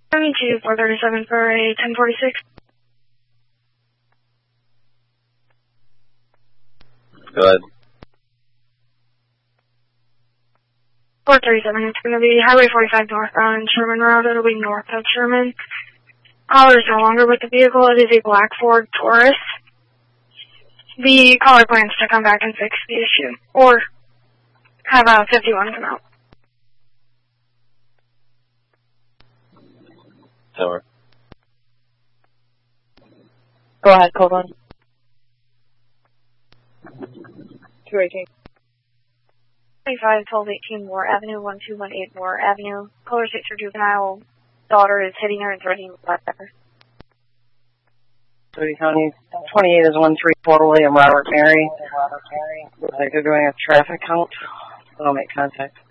72 437 for a 1046. Go ahead. 437, it's going to be Highway 45 northbound Sherman Road. It'll be north of Sherman. Caller is no longer with the vehicle. It is a black Ford Taurus. The caller plans to come back and fix the issue, or have a 51 come out. Tower. Go ahead, code one. 218. 25 1218 Moore Avenue, 1218 Moore Avenue. Caller 6 for juvenile. Daughter is hitting her and threatening with black pepper. Cody County 28 is 134 William Robert Mary. Looks like they're doing a traffic count. I'll make contact.